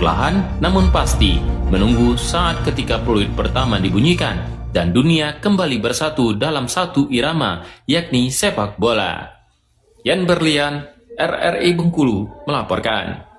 perlahan namun pasti, menunggu saat ketika peluit pertama dibunyikan dan dunia kembali bersatu dalam satu irama, yakni sepak bola. Yan Berlian, RRI Bengkulu melaporkan.